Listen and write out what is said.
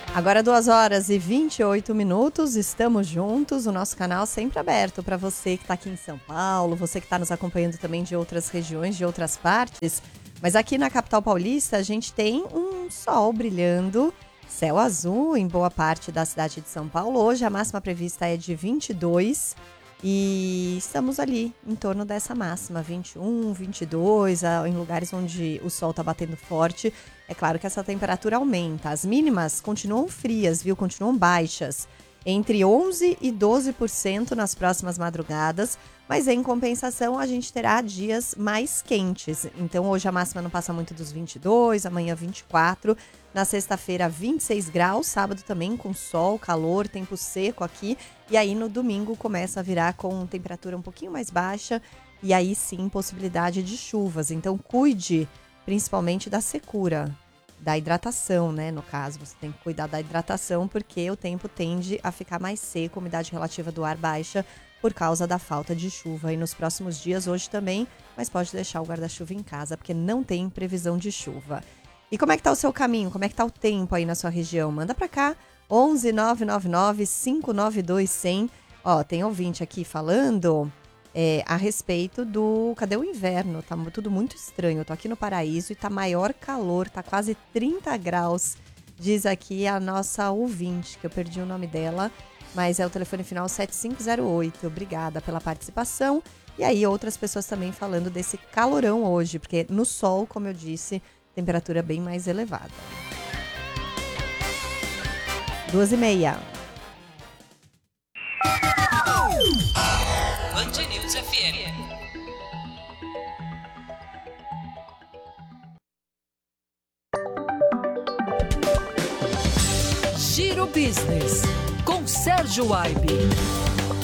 Agora 2h28, estamos juntos, o nosso canal sempre aberto para você que está aqui em São Paulo, você que está nos acompanhando também de outras regiões, de outras partes. Mas aqui na capital paulista a gente tem um sol brilhando, céu azul em boa parte da cidade de São Paulo. Hoje a máxima prevista é de 22 e estamos ali em torno dessa máxima, 21, 22, em lugares onde o sol está batendo forte. É claro que essa temperatura aumenta. As mínimas continuam frias, viu? Continuam baixas. Entre 11% e 12% nas próximas madrugadas. Mas em compensação, a gente terá dias mais quentes. Então hoje a máxima não passa muito dos 22, amanhã 24. Na sexta-feira 26 graus, sábado também com sol, calor, tempo seco aqui. E aí no domingo começa a virar com temperatura um pouquinho mais baixa. E aí sim, possibilidade de chuvas. Então cuide principalmente da secura, da hidratação, né? No caso, você tem que cuidar da hidratação porque o tempo tende a ficar mais seco, a umidade relativa do ar baixa por causa da falta de chuva. E nos próximos dias, hoje também, mas pode deixar o guarda-chuva em casa porque não tem previsão de chuva. E como é que tá o seu caminho? Como é que tá o tempo aí na sua região? Manda pra cá, 11 999 592 100. Ó, tem ouvinte aqui falando a respeito do... Cadê o inverno? Tá tudo muito estranho. Eu tô aqui no Paraíso e tá maior calor, tá quase 30 graus. Diz aqui a nossa ouvinte, que eu perdi o nome dela, mas é o telefone final 7508. Obrigada pela participação. E aí outras pessoas também falando desse calorão hoje, porque no sol, como eu disse, temperatura bem mais elevada. 2h30. Band News FM. Giro Business, com Sérgio Aibe.